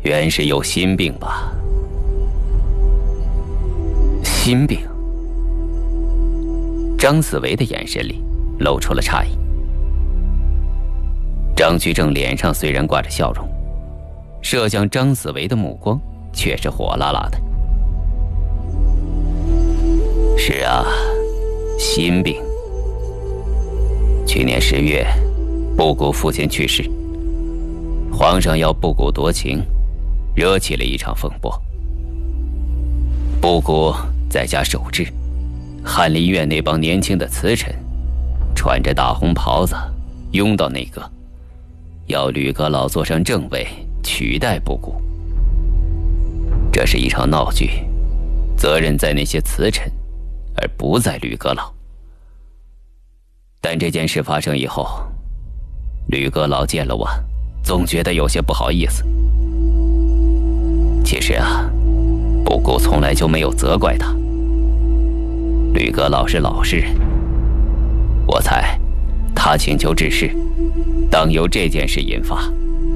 原是有心病吧？心病？张子维的眼神里露出了诧异。张居正脸上虽然挂着笑容，射向张子维的目光却是火辣辣的。是啊，心病。去年10月，布谷父亲去世，皇上要布谷夺情，惹起了一场风波。布谷在家守制，翰林院那帮年轻的词臣穿着大红袍子拥到内阁，要吕阁老坐上正位取代布谷。这是一场闹剧，责任在那些词臣，而不在吕阁老。但这件事发生以后，吕阁老见了我，总觉得有些不好意思。其实啊，布谷从来就没有责怪他。吕阁老是老实人，我猜他请求治事，当由这件事引发。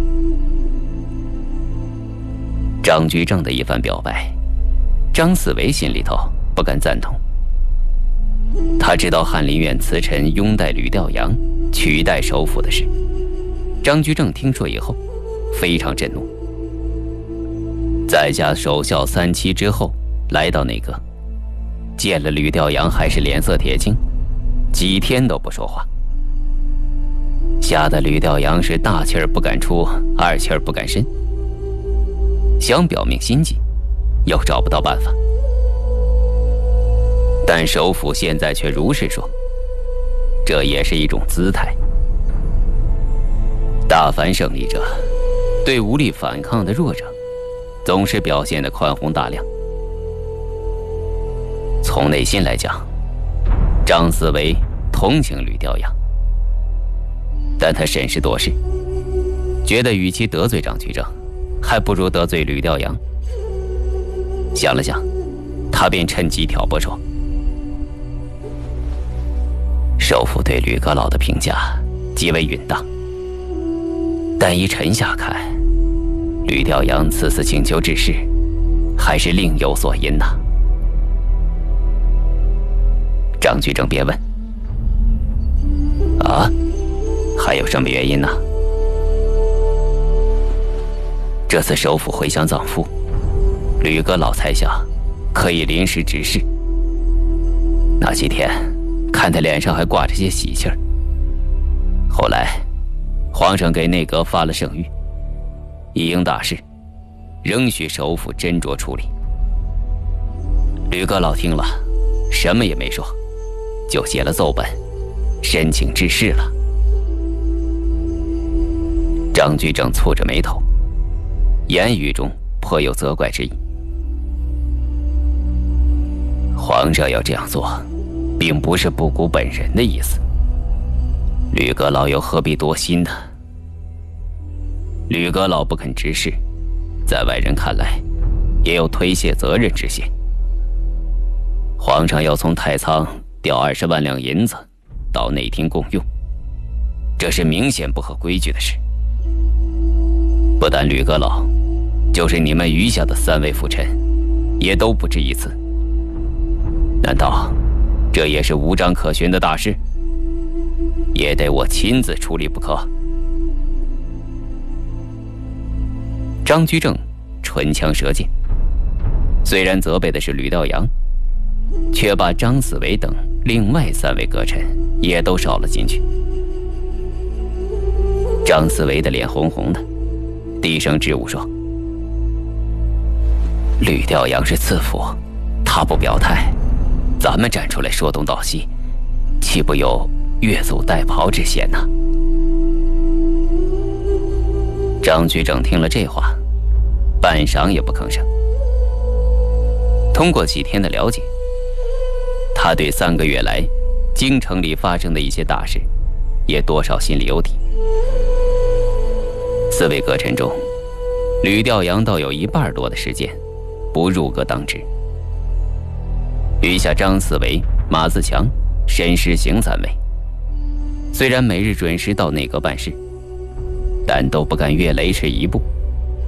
张居正的一番表白，张子维心里头不敢赞同。他知道翰林院词臣拥戴吕调阳取代首辅的事，张居正听说以后非常震怒。在家守孝3期之后，来到内阁，见了吕调阳还是脸色铁青，几天都不说话，吓得吕调阳是大气儿不敢出，二气儿不敢伸，想表明心迹，又找不到办法。但首辅现在却如是说，这也是一种姿态。大凡胜利者，对无力反抗的弱者，总是表现得宽宏大量。从内心来讲，张子维同情吕调阳，但他审时度势，觉得与其得罪张居正，还不如得罪吕调阳。想了想，他便趁机挑拨说：首辅对吕阁老的评价极为允当，但依臣下看，吕调阳此次请求治事，还是另有所因呐。张居正便问：啊，还有什么原因呢？这次首辅回乡葬父，吕阁老猜想可以临时指示。那几天看他脸上还挂着些喜气儿。后来皇上给内阁发了圣谕，一应大事，仍需首辅斟酌处理。吕阁老听了，什么也没说，就写了奏本，申请治事了。张居正蹙着眉头，言语中颇有责怪之意。皇上要这样做，并不是布谷本人的意思，吕阁老又何必多心呢？吕阁老不肯直事，在外人看来，也有推卸责任之嫌。皇上要从太仓调20万两银子到内廷共用，这是明显不合规矩的事。不但吕阁老，就是你们余下的3位辅臣，也都不止一次。难道这也是无章可循的大事，也得我亲自处理不可？张居正唇枪舌剑，虽然责备的是吕调阳，却把张子维等另外3位阁臣也都烧了进去。张子维的脸红红的，低声支吾说：吕调阳是次辅，他不表态，咱们站出来说东道西，岂不有越俎代庖之嫌呢？张居正听了这话，半晌也不吭声。通过几天的了解，他对3个月来京城里发生的一些大事，也多少心里有底。4位阁臣中，吕调阳倒有1半多的时间不入阁当职，余下张子维、马自强、申时行3位，虽然每日准时到内阁办事，但都不敢越雷池一步。